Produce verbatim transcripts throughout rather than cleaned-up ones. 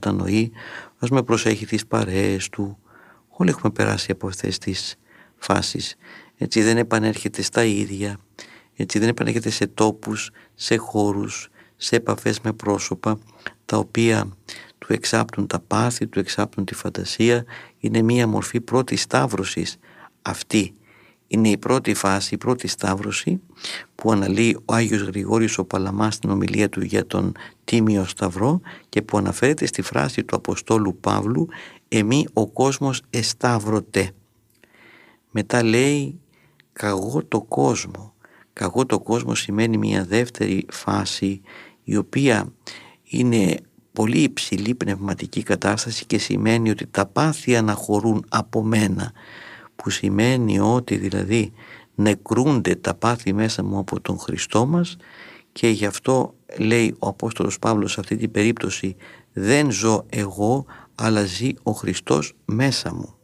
κατανοεί, ας με προσέχει τις παρέες του. Όλοι έχουμε περάσει από αυτές τις φάσεις. Έτσι δεν επανέρχεται στα ίδια, έτσι δεν επανέρχεται σε τόπους, σε χώρους, σε επαφές με πρόσωπα τα οποία του εξάπτουν τα πάθη, του εξάπτουν τη φαντασία. Είναι μία μορφή πρώτης σταύρωσης. Αυτή είναι η πρώτη φάση, η πρώτη σταύρωση που αναλύει ο Άγιος Γρηγόριος ο Παλαμάς στην ομιλία του για τον Τίμιο Σταυρό και που αναφέρεται στη φράση του Αποστόλου Παύλου «Εμεί ο κόσμος εσταύρωτε». Μετά λέει «Καγώ το κόσμο». «Καγώ το κόσμο» σημαίνει μια δεύτερη φάση η οποία είναι πολύ υψηλή πνευματική κατάσταση και σημαίνει ότι τα πάθη αναχωρούν από μένα, που σημαίνει ότι δηλαδή νεκρούνται τα πάθη μέσα μου από τον Χριστό μας και γι' αυτό λέει ο Απόστολος Παύλος σε αυτή την περίπτωση δεν ζω εγώ αλλά ζει ο Χριστός μέσα μου.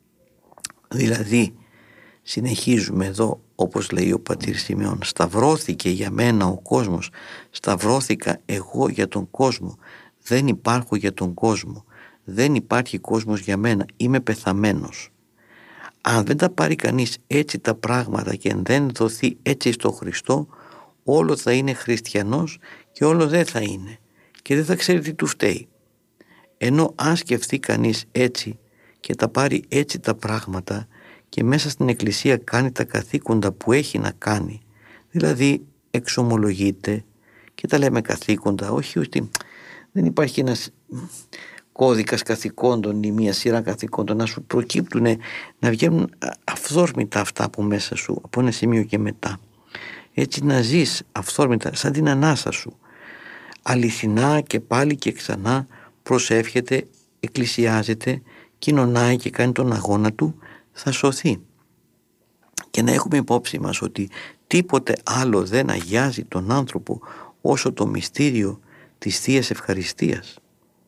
Δηλαδή συνεχίζουμε εδώ όπως λέει ο πατήρ Σιμεών, σταυρώθηκε για μένα ο κόσμος, σταυρώθηκα εγώ για τον κόσμο, δεν υπάρχω για τον κόσμο, δεν υπάρχει κόσμος για μένα, είμαι πεθαμένος. Αν δεν τα πάρει κανείς έτσι τα πράγματα και δεν δοθεί έτσι στο Χριστό, όλο θα είναι χριστιανός και όλο δεν θα είναι και δεν θα ξέρει τι του φταίει. Ενώ αν σκεφτεί κανείς έτσι και τα πάρει έτσι τα πράγματα και μέσα στην Εκκλησία κάνει τα καθήκοντα που έχει να κάνει, δηλαδή εξομολογείται και τα λέμε καθήκοντα, όχι ότι δεν υπάρχει ένας κώδικας καθηκόντων ή μια σειρά καθηκόντων, να σου προκύπτουν, να βγαίνουν αυθόρμητα αυτά από μέσα σου, από ένα σημείο και μετά. Έτσι να ζεις αυθόρμητα, σαν την ανάσα σου. Αληθινά και πάλι και ξανά προσεύχεται, εκκλησιάζεται, κοινωνάει και κάνει τον αγώνα του, θα σωθεί. Και να έχουμε υπόψη μας ότι τίποτε άλλο δεν αγιάζει τον άνθρωπο όσο το μυστήριο της Θείας Ευχαριστίας.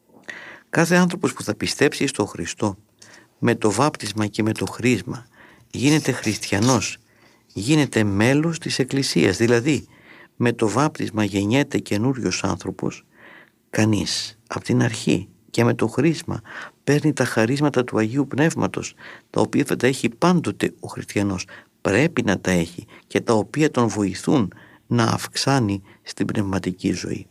Κάθε άνθρωπος που θα πιστέψει στο Χριστό με το βάπτισμα και με το χρίσμα γίνεται χριστιανός, γίνεται μέλος της Εκκλησίας, δηλαδή με το βάπτισμα γεννιέται καινούριος άνθρωπος, κανείς από την αρχή και με το χρίσμα παίρνει τα χαρίσματα του Αγίου Πνεύματος, τα οποία θα τα έχει πάντοτε ο χριστιανός, πρέπει να τα έχει και τα οποία τον βοηθούν να αυξάνει στην πνευματική ζωή.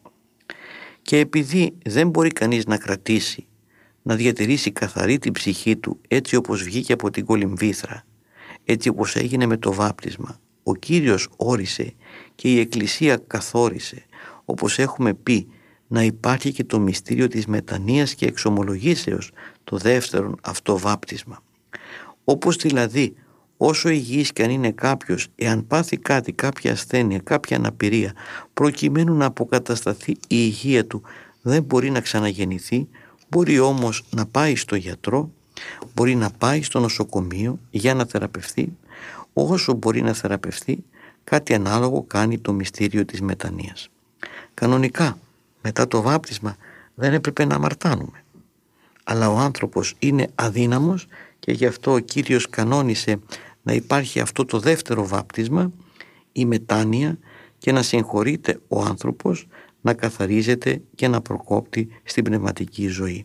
Και επειδή δεν μπορεί κανείς να κρατήσει, να διατηρήσει καθαρή την ψυχή του έτσι όπως βγήκε από την κολυμβήθρα, έτσι όπως έγινε με το βάπτισμα, ο Κύριος όρισε και η Εκκλησία καθόρισε, όπως έχουμε πει, να υπάρχει και το μυστήριο της μετανοίας και εξομολογήσεως, το δεύτερον αυτό βάπτισμα. Όπως δηλαδή όσο υγιής και αν είναι κάποιος, εάν πάθει κάτι, κάποια ασθένεια, κάποια αναπηρία, προκειμένου να αποκατασταθεί η υγεία του, δεν μπορεί να ξαναγεννηθεί, μπορεί όμως να πάει στο γιατρό, μπορεί να πάει στο νοσοκομείο για να θεραπευθεί. Όσο μπορεί να θεραπευθεί, κάτι ανάλογο κάνει το μυστήριο της μετανοίας. Κανονικά, μετά το βάπτισμα δεν έπρεπε να αμαρτάνουμε. Αλλά ο άνθρωπος είναι αδύναμος και γι' αυτό ο Κύριος κανόνισε να υπάρχει αυτό το δεύτερο βάπτισμα, η μετάνοια, και να συγχωρείται ο άνθρωπος, να καθαρίζεται και να προκόπτει στην πνευματική ζωή.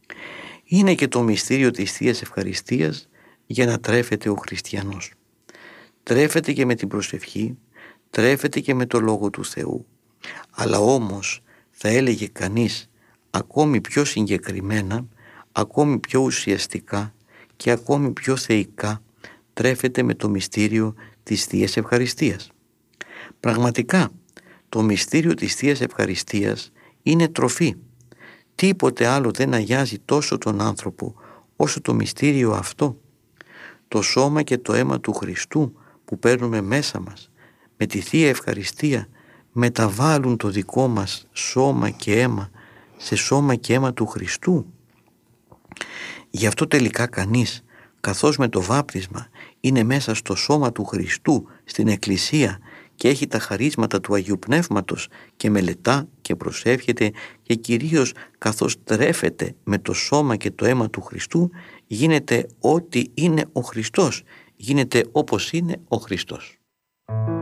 Είναι και το μυστήριο της Θείας Ευχαριστίας για να τρέφεται ο χριστιανός. Τρέφεται και με την προσευχή, τρέφεται και με το Λόγο του Θεού, αλλά όμως θα έλεγε κανείς ακόμη πιο συγκεκριμένα, ακόμη πιο ουσιαστικά και ακόμη πιο θεϊκά τρέφεται με το μυστήριο της Θείας Ευχαριστίας. Πραγματικά το μυστήριο της Θείας Ευχαριστίας είναι τροφή. Τίποτε άλλο δεν αγιάζει τόσο τον άνθρωπο όσο το μυστήριο αυτό. Το σώμα και το αίμα του Χριστού που παίρνουμε μέσα μας με τη Θεία Ευχαριστία μεταβάλλουν το δικό μας σώμα και αίμα σε σώμα και αίμα του Χριστού. Γι' αυτό τελικά κανείς, καθώς με το βάπτισμα είναι μέσα στο σώμα του Χριστού στην Εκκλησία και έχει τα χαρίσματα του Αγίου Πνεύματος και μελετά και προσεύχεται και κυρίως καθώς τρέφεται με το σώμα και το αίμα του Χριστού, γίνεται ό,τι είναι ο Χριστός, γίνεται όπως είναι ο Χριστός.